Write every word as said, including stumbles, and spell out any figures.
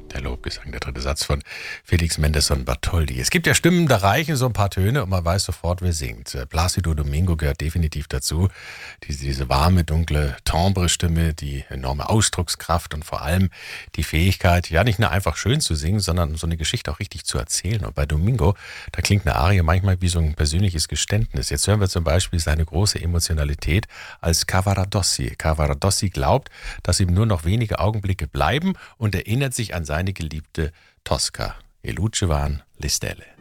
Der Lobgesang, der dritte Satz von Felix Mendelssohn Bartholdy. Es gibt ja Stimmen, da reichen so ein paar Töne und man weiß sofort, wer singt. Plácido Domingo gehört definitiv dazu. Diese, diese warme, dunkle Timbre-Stimme, die enorme Ausdruckskraft und vor allem die Fähigkeit, ja nicht nur einfach schön zu singen, sondern so eine Geschichte auch richtig zu erzählen. Und bei Domingo, da klingt eine Arie manchmal wie so ein persönliches Geständnis. Jetzt hören wir zum Beispiel seine große Emotionalität als Cavaradossi. Cavaradossi glaubt, dass ihm nur noch wenige Augenblicke bleiben und erinnert sich an seine geliebte Tosca, e luce van le stelle.